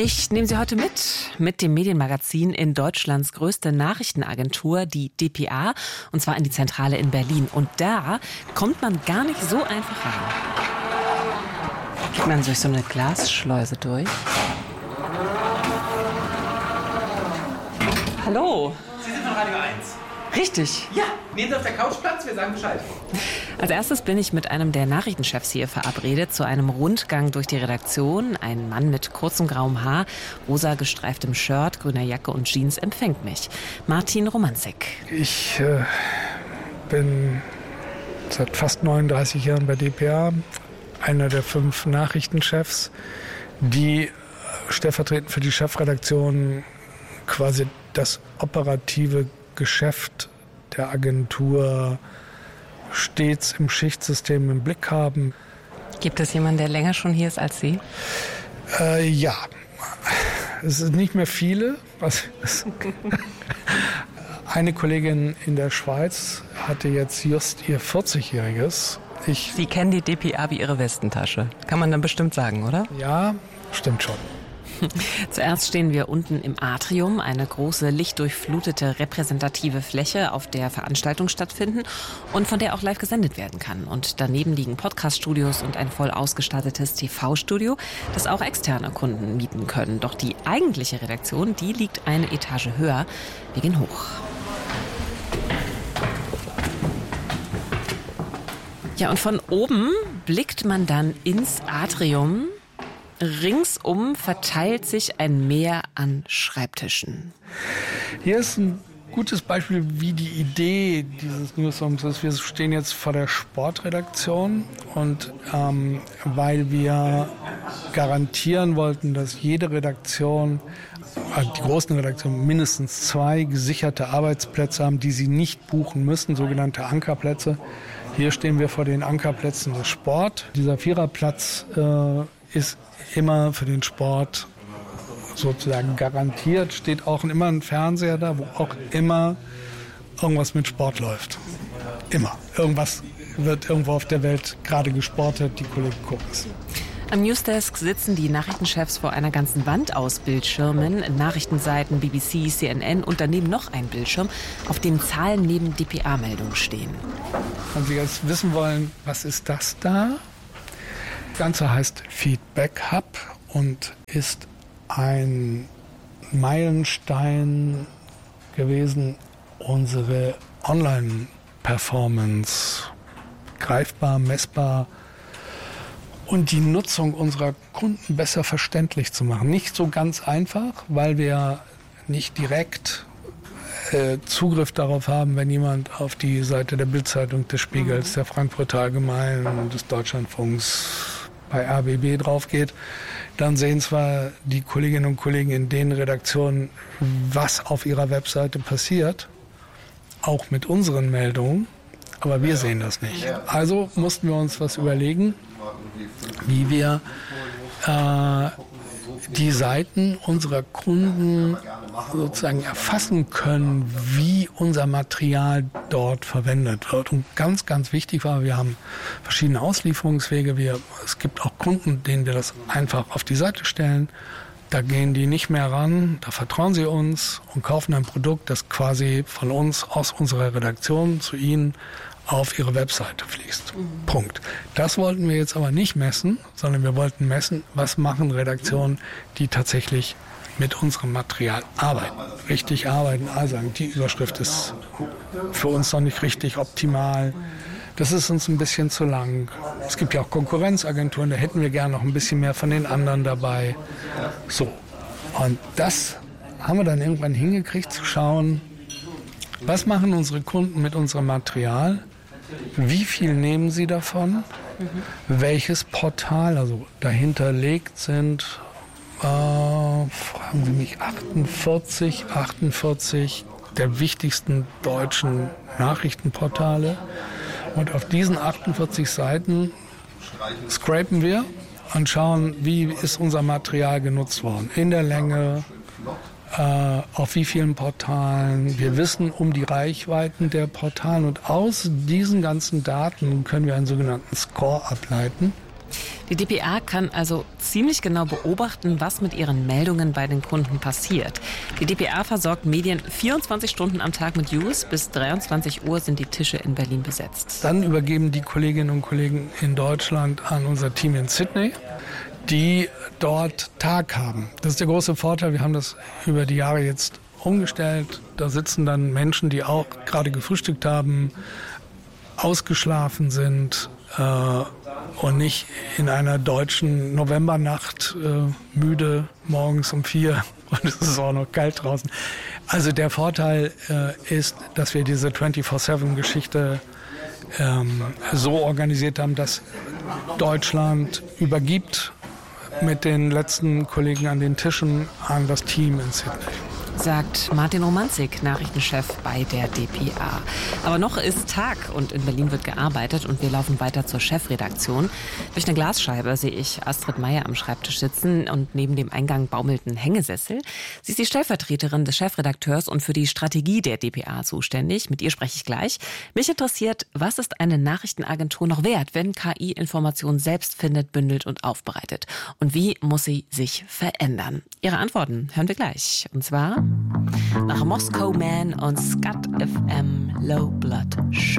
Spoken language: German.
Ich nehme Sie heute mit dem Medienmagazin in Deutschlands größte Nachrichtenagentur, die dpa, und zwar in die Zentrale in Berlin. Und da kommt man gar nicht so einfach ran. Geht man durch so eine Glasschleuse durch. Hallo. Sie sind von Radio 1. Richtig. Ja, nehmen Sie auf der Couch Platz, wir sagen Bescheid. Als erstes bin ich mit einem der Nachrichtenchefs hier verabredet zu einem Rundgang durch die Redaktion. Ein Mann mit kurzem grauem Haar, rosa gestreiftem Shirt, grüner Jacke und Jeans empfängt mich. Martin Romanzek. Ich bin seit fast 39 Jahren bei dpa, einer der 5 Nachrichtenchefs, die stellvertretend für die Chefredaktion quasi das operative Geschäft der Agentur stets im Schichtsystem im Blick haben. Gibt es jemanden, der länger schon hier ist als Sie? Ja, es sind nicht mehr viele. Eine Kollegin in der Schweiz hatte jetzt just ihr 40-jähriges. Sie kennen die dpa wie Ihre Westentasche. Kann man dann bestimmt sagen, oder? Ja, stimmt schon. Zuerst stehen wir unten im Atrium, eine große, lichtdurchflutete, repräsentative Fläche, auf der Veranstaltungen stattfinden und von der auch live gesendet werden kann. Und daneben liegen Podcast-Studios und ein voll ausgestattetes TV-Studio, das auch externe Kunden mieten können. Doch die eigentliche Redaktion, die liegt eine Etage höher. Wir gehen hoch. Ja, und von oben blickt man dann ins Atrium. Ringsum verteilt sich ein Meer an Schreibtischen. Hier ist ein gutes Beispiel, wie die Idee dieses Newsrooms ist. Wir stehen jetzt vor der Sportredaktion und weil wir garantieren wollten, dass jede Redaktion, die großen Redaktionen, mindestens 2 gesicherte Arbeitsplätze haben, die sie nicht buchen müssen, sogenannte Ankerplätze. Hier stehen wir vor den Ankerplätzen des Sport. Dieser Viererplatz ist immer für den Sport sozusagen garantiert. Steht auch immer ein Fernseher da, wo auch immer irgendwas mit Sport läuft. Immer. Irgendwas wird irgendwo auf der Welt gerade gesportet, die Kollegen gucken es. Am Newsdesk sitzen die Nachrichtenchefs vor einer ganzen Wand aus Bildschirmen, Nachrichtenseiten, BBC, CNN und daneben noch ein Bildschirm, auf dem Zahlen neben dpa-Meldungen stehen. Wenn Sie jetzt wissen wollen, was ist das da? Das Ganze heißt Feedback Hub und ist ein Meilenstein gewesen, unsere Online-Performance greifbar, messbar und die Nutzung unserer Kunden besser verständlich zu machen. Nicht so ganz einfach, weil wir nicht direkt Zugriff darauf haben, wenn jemand auf die Seite der Bild-Zeitung, des Spiegels, der Frankfurter Allgemeinen, des Deutschlandfunks, bei RBB drauf geht, dann sehen zwar die Kolleginnen und Kollegen in den Redaktionen, was auf ihrer Webseite passiert, auch mit unseren Meldungen, aber wir sehen das nicht. Also mussten wir uns was überlegen, wie wir die Seiten unserer Kunden sozusagen erfassen können, wie unser Material dort verwendet wird. Und ganz, ganz wichtig war, wir haben verschiedene Auslieferungswege. Es gibt auch Kunden, denen wir das einfach auf die Seite stellen. Da gehen die nicht mehr ran, da vertrauen sie uns und kaufen ein Produkt, das quasi von uns aus unserer Redaktion zu ihnen auf ihre Webseite fließt. Punkt. Das wollten wir jetzt aber nicht messen, sondern wir wollten messen, was machen Redaktionen, die tatsächlich mit unserem Material arbeiten. Richtig arbeiten, also die Überschrift ist für uns noch nicht richtig optimal. Das ist uns ein bisschen zu lang. Es gibt ja auch Konkurrenzagenturen, da hätten wir gerne noch ein bisschen mehr von den anderen dabei. So. Und das haben wir dann irgendwann hingekriegt, zu schauen, was machen unsere Kunden mit unserem Material? Wie viel nehmen sie davon? Welches Portal, also dahinterlegt sind, fragen Sie mich, 48 der wichtigsten deutschen Nachrichtenportale. Und auf diesen 48 Seiten scrapen wir und schauen, wie ist unser Material genutzt worden. In der Länge, auf wie vielen Portalen. Wir wissen um die Reichweiten der Portale und aus diesen ganzen Daten können wir einen sogenannten Score ableiten. Die dpa kann also ziemlich genau beobachten, was mit ihren Meldungen bei den Kunden passiert. Die dpa versorgt Medien 24 Stunden am Tag mit News. Bis 23 Uhr sind die Tische in Berlin besetzt. Dann übergeben die Kolleginnen und Kollegen in Deutschland an unser Team in Sydney, die dort Tag haben. Das ist der große Vorteil. Wir haben das über die Jahre jetzt umgestellt. Da sitzen dann Menschen, die auch gerade gefrühstückt haben, ausgeschlafen sind, und nicht in einer deutschen Novembernacht müde morgens um 4 und es ist auch noch kalt draußen. Also der Vorteil ist, dass wir diese 24/7-Geschichte so organisiert haben, dass Deutschland übergibt mit den letzten Kollegen an den Tischen an das Team in Sydney. Sagt Martin Romanzig, Nachrichtenchef bei der dpa. Aber noch ist Tag und in Berlin wird gearbeitet und wir laufen weiter zur Chefredaktion. Durch eine Glasscheibe sehe ich Astrid Meyer am Schreibtisch sitzen und neben dem Eingang baumelt ein Hängesessel. Sie ist die Stellvertreterin des Chefredakteurs und für die Strategie der dpa zuständig. Mit ihr spreche ich gleich. Mich interessiert, was ist eine Nachrichtenagentur noch wert, wenn KI Informationen selbst findet, bündelt und aufbereitet? Und wie muss sie sich verändern? Ihre Antworten hören wir gleich. Und zwar nach Moscow Man und Scat FM Low Blood Sugar.